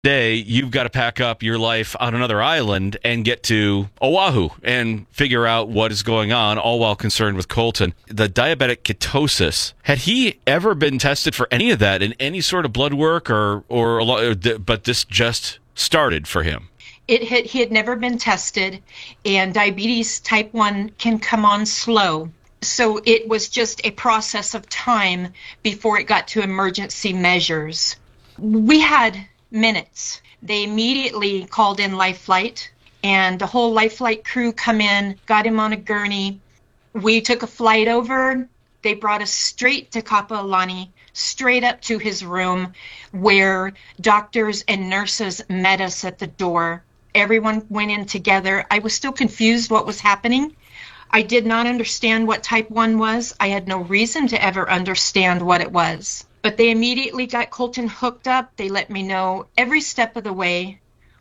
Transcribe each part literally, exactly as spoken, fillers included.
Day, you've got to pack up your life on another island and get to Oahu and figure out what is going on, all while concerned with Colton. The diabetic ketosis, had he ever been tested for any of that in any sort of blood work, or, or a lo- but this just started for him? It had, he had never been tested, and diabetes type one can come on slow. So it was just a process of time before it got to emergency measures. We had minutes. They immediately called in Life Flight, and the whole Life Flight crew come in, got him on a gurney. We took a flight over. They brought us straight to Kapi'olani, straight up to his room, where doctors and nurses met us at the door. Everyone went in together. I was still confused what was happening. I did not understand what type one was. I had no reason to ever understand what it was. But they immediately got Colton hooked up. They let me know every step of the way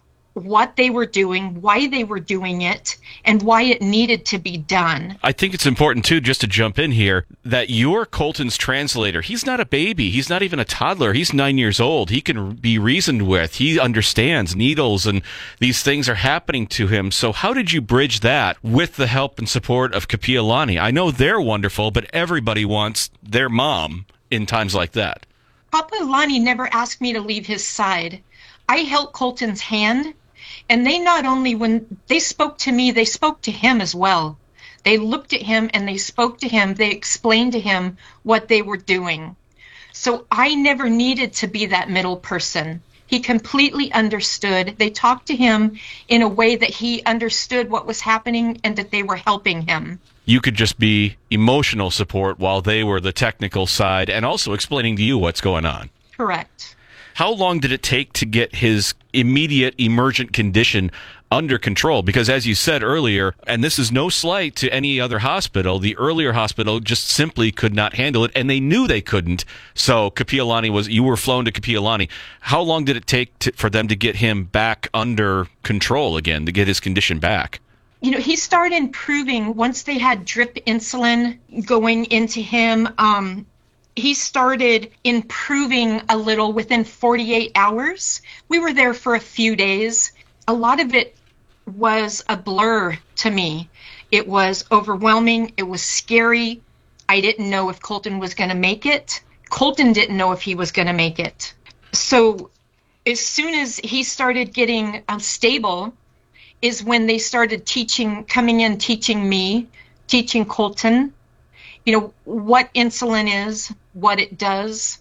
what they were doing, why they were doing it, and why it needed to be done. I think it's important, too, just to jump in here, that you're Colton's translator. He's not a baby. He's not even a toddler. He's nine years old. He can be reasoned with. He understands needles, and these things are happening to him. So how did you bridge that with the help and support of Kapi'olani? I know they're wonderful, but everybody wants their mom in times like that. Kapi'olani never asked me to leave his side. I held Colton's hand, and they not only, when they spoke to me, they spoke to him as well. They looked at him and they spoke to him. They explained to him what they were doing. So I never needed to be that middle person. He completely understood. They talked to him in a way that he understood what was happening and that they were helping him. You could just be emotional support while they were the technical side and also explaining to you what's going on. Correct. How long did it take to get his immediate emergent condition under control? Because as you said earlier, and this is no slight to any other hospital, the earlier hospital just simply could not handle it, and they knew they couldn't. So Kapi'olani was, you were flown to Kapi'olani. How long did it take to, for them to get him back under control again, to get his condition back? You know, he started improving once they had drip insulin going into him. Um, he started improving a little within forty-eight hours. We were there for a few days. A lot of it was a blur to me. It was overwhelming. It was scary. I didn't know if Colton was going to make it. Colton didn't know if he was going to make it. So as soon as he started getting um, stable is when they started teaching, coming in, teaching me, teaching Colton, you know, what insulin is, what it does,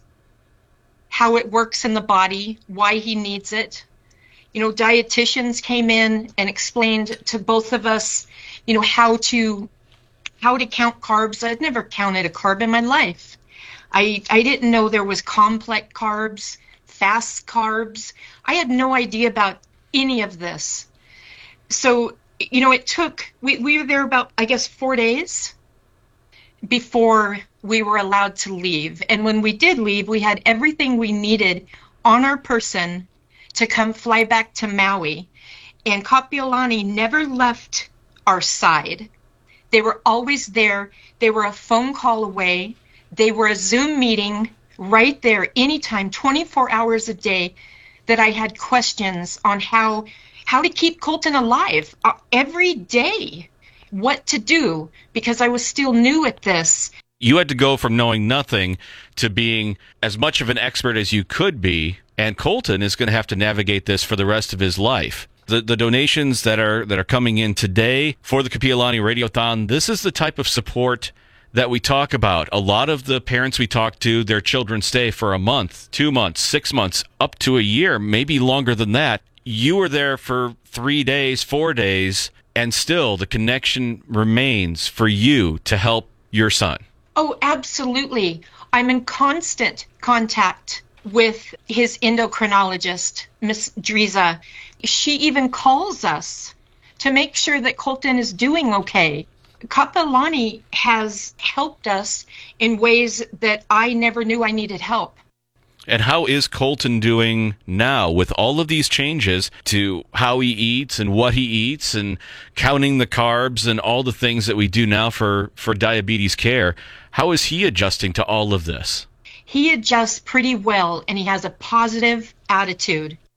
how it works in the body, why he needs it. You know, dietitians came in and explained to both of us, you know, how to how to count carbs. I'd never counted a carb in my life. I I didn't know there was complex carbs, fast carbs. I had no idea about any of this. So, you know, it took, we, we were there about, I guess, four days before we were allowed to leave. And when we did leave, we had everything we needed on our person to come fly back to Maui. And Kapi'olani never left our side. They were always there. They were a phone call away. They were a Zoom meeting right there anytime, twenty-four hours a day, that I had questions on how how to keep Colton alive uh, every day, what to do, because I was still new at this. You had to go from knowing nothing to being as much of an expert as you could be, and Colton is going to have to navigate this for the rest of his life. The, the donations that are that are coming in today for the Kapi'olani Radiothon, this is the type of support that we talk about. A lot of the parents we talk to, their children stay for a month, two months, six months, up to a year, maybe longer than that. You were there for three days, four days, and still the connection remains for you to help your son. Oh, absolutely. I'm in constant contact with his endocrinologist, Miss Driza. She even calls us to make sure that Colton is doing okay. Kapi'olani has helped us in ways that I never knew I needed help. And how is Colton doing now with all of these changes to how he eats and what he eats and counting the carbs and all the things that we do now for, for diabetes care? How is he adjusting to all of this? He adjusts pretty well, and he has a positive attitude.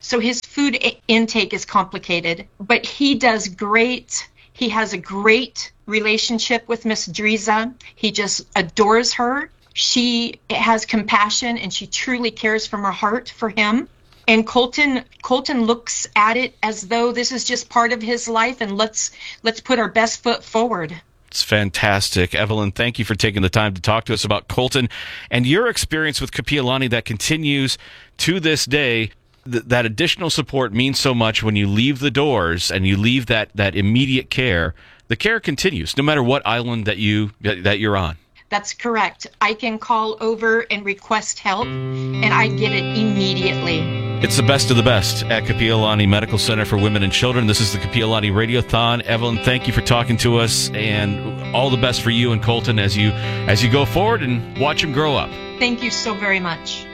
So his food i- intake is complicated, but he does great. He has a great relationship with Miss Driza. He just adores her. She has compassion and she truly cares from her heart for him. And Colton Colton looks at it as though this is just part of his life, and let's let's put our best foot forward. It's fantastic. Evelyn, thank you for taking the time to talk to us about Colton and your experience with Kapi'olani that continues to this day. Th- that additional support means so much when you leave the doors and you leave that, that immediate care. The care continues no matter what island that you that you're on. That's correct. I can call over and request help, and I get it immediately. It's the best of the best at Kapi'olani Medical Center for Women and Children. This is the Kapi'olani Radiothon. Evelyn, thank you for talking to us, and all the best for you and Colton as you as you go forward and watch him grow up. Thank you so very much.